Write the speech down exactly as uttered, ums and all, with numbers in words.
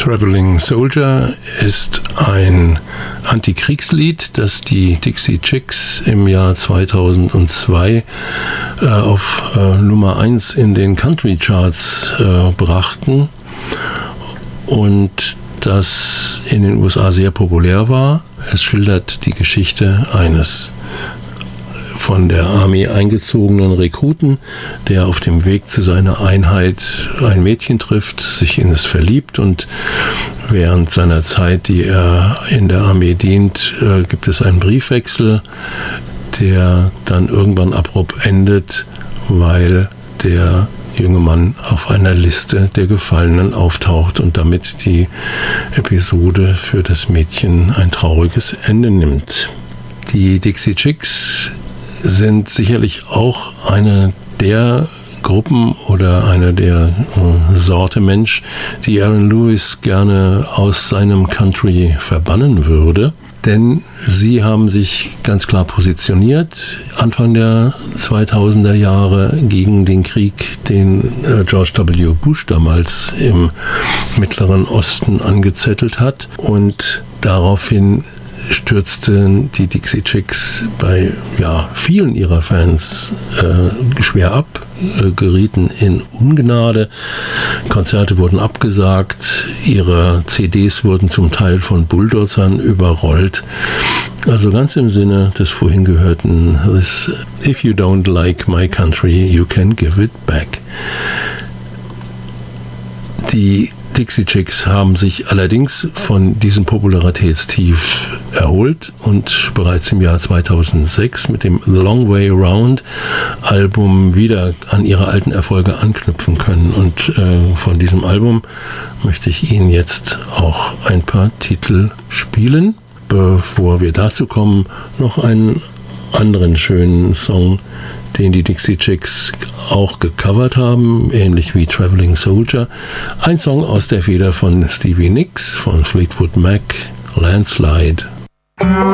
Traveling Soldier ist ein Antikriegslied, das die Dixie Chicks im Jahr zweitausendzwei äh, auf äh, Nummer eins in den Country Charts äh, brachten und das in den U S A sehr populär war. Es schildert die Geschichte eines von der Armee eingezogenen Rekruten, der auf dem Weg zu seiner Einheit ein Mädchen trifft, sich in es verliebt, und während seiner Zeit, die er in der Armee dient, äh, gibt es einen Briefwechsel, der dann irgendwann abrupt endet, weil der junge Mann auf einer Liste der Gefallenen auftaucht und damit die Episode für das Mädchen ein trauriges Ende nimmt. Die Dixie Chicks sind sicherlich auch eine der Gruppen oder eine der äh, Sorte Mensch, die Aaron Lewis gerne aus seinem Country verbannen würde. Denn sie haben sich ganz klar positioniert Anfang der zweitausender Jahre gegen den Krieg, den äh, George W. Bush damals im Mittleren Osten angezettelt hat. Und daraufhin stürzten die Dixie Chicks bei ja, vielen ihrer Fans äh, schwer ab, äh, gerieten in Ungnade. Konzerte wurden abgesagt, ihre C Ds wurden zum Teil von Bulldozern überrollt. Also ganz im Sinne des vorhin gehörten this, If you don't like my country, you can give it back. Die Dixie Chicks haben sich allerdings von diesem Popularitätstief erholt und bereits im Jahr zweitausendsechs mit dem The Long Way Round Album wieder an ihre alten Erfolge anknüpfen können. Und äh, von diesem Album möchte ich Ihnen jetzt auch ein paar Titel spielen. Bevor wir dazu kommen, noch einen anderen schönen Song, den die Dixie Chicks auch gecovert haben, ähnlich wie Traveling Soldier. Ein Song aus der Feder von Stevie Nicks von Fleetwood Mac, Landslide.